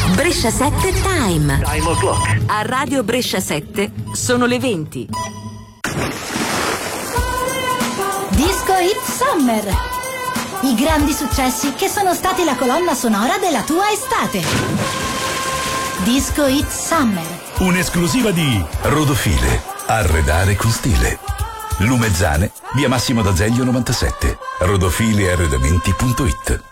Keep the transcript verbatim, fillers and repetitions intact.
Brescia sette Time. Time o'clock. A Radio Brescia sette sono le venti. Disco Hit Summer. I grandi successi che sono stati la colonna sonora della tua estate. Disco Hit Summer. Un'esclusiva di Rodofile. Arredare con stile. Lumezzane, via Massimo d'Azeglio novantasette. rodofile arredamenti punto it.